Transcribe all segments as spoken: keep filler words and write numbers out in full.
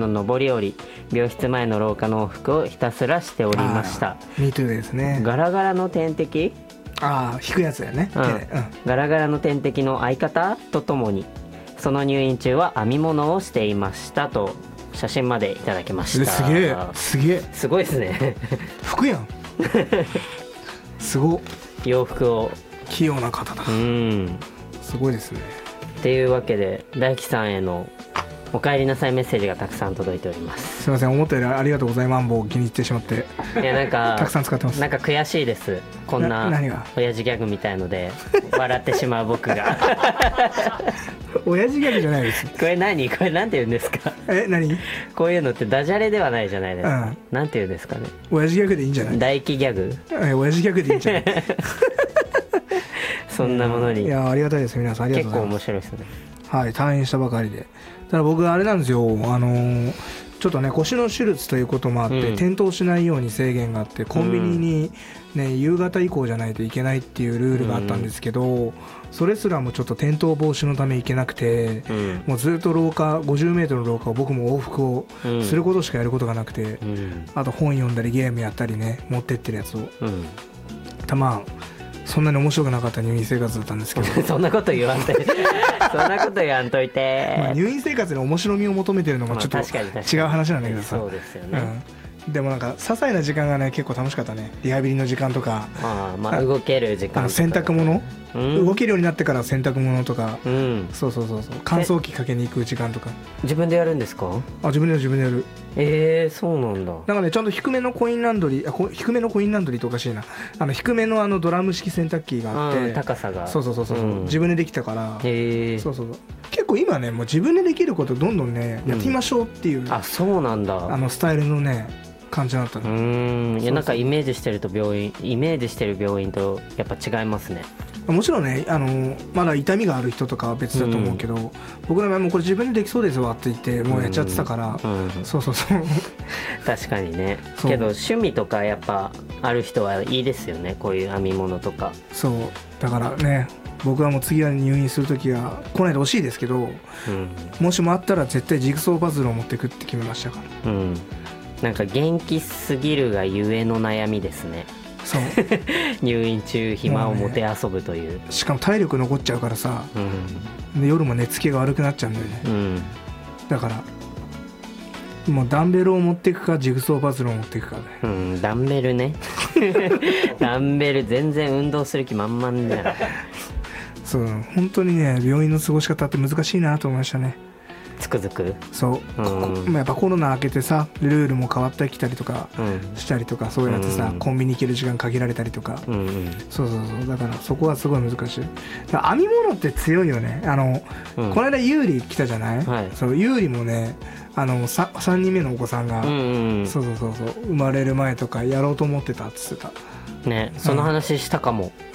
の上り下り、病室前の廊下の往復をひたすらしておりました。 Me too ですね。 ガラガラの点滴、 ああ引くやつだよね、 うん手で、うん、 ガラガラの点滴の相方とともにその入院中は編み物をしていましたと写真までいただきました。 すげえすげえすごいですね服やんすごっ、 洋服を器用な方だ、 うん、 すごいですね。 っていうわけで大輝さんへのお帰りなさいメッセージがたくさん届いております。 すいません、思ったよりありがとうございますを気に入ってしまって、 いやなんかたくさん使ってます。 なんか悔しいです、こんな何が親父ギャグみたいので笑ってしまう僕が親父ギャグじゃないです。 これ何これなんて言うんですかえ何こういうのってダジャレではないじゃないですか、 うん、 なんて言うんですかね。 親父ギャグでいいんじゃない。 大輝ギャグ、 え親父ギャグでいいんじゃないそんなものにいやありがたいです、皆さんありがとう結構ございます。 面白いですね。 はい、退院したばかりで。ただ僕あれなんですよ、あのーちょっとね腰の手術ということもあって、 うん転倒しないように制限があってコンビニに、ね、夕方以降じゃないといけないっていうルールがあったんですけど、それすらもちょっと転倒防止のため行けなくて、 うん、 もうずっと廊下ごじゅうメートルの廊下を僕も往復をすることしかやることがなくて、 うん、 あと本読んだりゲームやったりね持ってってるやつを、 うん、 たまそんなに面白くなかった入院生活だったんですけどそんなこと言わんといてそんなこと言わんといて、 まあ入院生活に面白みを求めてるのもちょっとまあ確かに確かに違う話なんだけどさ、 そうですよね、 うん、でもなんか些細な時間がね結構楽しかったね。リハビリの時間とか、 あまあ動ける時間とか、 あの洗濯物、うん、動けるようになってから洗濯物とか、 うん、 そうそうそうそう、乾燥機かけに行く時間とか。 自分でやるんですか。 あ自分でやる自分でやる。 えー、そうなんだ。 なんかねちゃんと低めのコインランドリー、あこ低めのコインランドリーとおかしいな、あの低めのあのドラム式洗濯機があって、 うん、高さがそうそうそうそう、うん、自分でできたから、 へー、 そうそうそう、結構今ねもう自分でできることどんどんねやってみましょうっていう、うん、 あそうなんだ、 あのスタイルのね感じだったの。 うーん、いやなんかイメージしてると病院イメージしてる病院とやっぱ違いますね。 もちろんねあのまだ痛みがある人とかは別だと思うけど、うん、僕の場合もこれ自分でできそうですわって言ってもうやっちゃってたから、うんうん、そうそうそう確かにね。けど趣味とかやっぱある人はいいですよね、こういう編み物とか。 そうだからね僕はもう次は入院するときは来ないでほしいですけど、うん、もしもあったら絶対ジグソーパズルを持っていくって決めましたから、うん、 なんか元気すぎるがゆえの悩みですね。 そう入院中暇をもてあそぶという、 ね、しかも体力残っちゃうからさ、うん、で夜も寝つきが悪くなっちゃうんだよね、うん、だからもうダンベルを持っていくかジグソーパズルを持っていくかね、 うん、ダンベルねダンベル全然運動する気満々じゃんそう本当にね病院の過ごし方って難しいなと思いましたね。 つくづくそう、うん、やっぱコロナ明けてさルールも変わってきたりとかしたりとか、うん、そうやってさ、うん、コンビニ行ける時間限られたりとか、うんうん、そうそうそう、だからそこはすごい難しい。編み物って強いよね。あの、うん、この間ユーリ来たじゃない、はい、そうユーリもねあの 3, さんにんめのお子さんが、うんうんうん、そうそうそうそう生まれる前とかやろうと思ってたって言ってたね。その話したかも。 うん、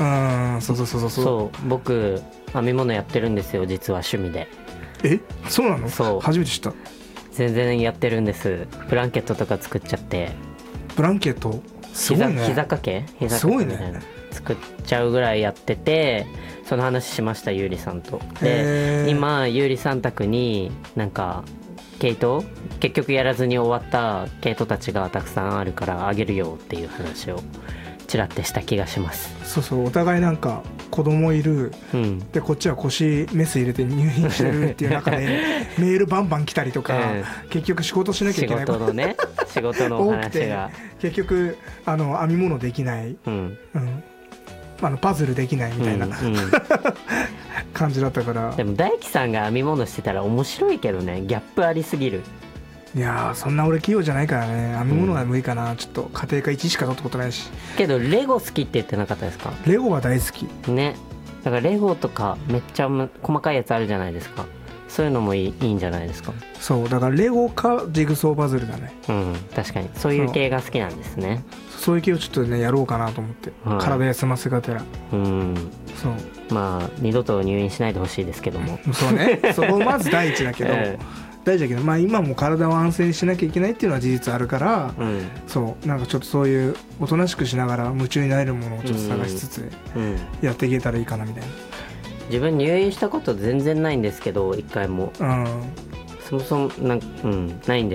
うん、そうそうそうそうそう僕編み物やってるんですよ実は趣味で。 えそうなの？ そう初めて知った。 全然やってるんです。ブランケットとか作っちゃって。 ブランケットすごいね。 膝掛け膝掛けみたいな、ね、作っちゃうぐらいやってて、その話しましたゆうりさんと。で今ゆうりさん宅になんか毛糸結局やらずに終わった毛糸たちがたくさんあるからあげるよっていう話をちらってした気がします。 そうそう、お互いなんか子供いる、うん、でこっちは腰メス入れて入院してるっていう中でメールバンバン来たりとか、うん、結局仕事しなきゃいけない仕事のね仕事のお話が結局あの編み物できない、うんうん、あのパズルできないみたいな、うんうん、感じだったから。 でも大輝さんが編み物してたら面白いけどね、ギャップありすぎる。 いやそんな俺器用じゃないからね、編み物は無理かな、うん、ちょっと家庭科いちしか取ったことないし。 けどレゴ好きって言ってなかったですか？ レゴは大好きね。だからレゴとかめっちゃ細かいやつあるじゃないですか。そういうのもいい、いいんじゃないですか。 そうだからレゴかジグソーパズルだね。 うん確かにそういう系が好きなんですね。 そう、そういう系をちょっとねやろうかなと思って、うん、体休ませがてら。うんそうまあ二度と入院しないでほしいですけどもそうねそこまず第一だけど、えー大事だけど、まあ、今も体を安静にしなきゃいけないっていうのは事実あるから、うん、そうなんかちょっとそういうおとなしくしながら夢中になれるものをちょっと探しつつやっていけたらいいかなみたいな、 うん、自分入院したこと全然ないんですけど一回も、うん、そもそもなん、うん、ないんです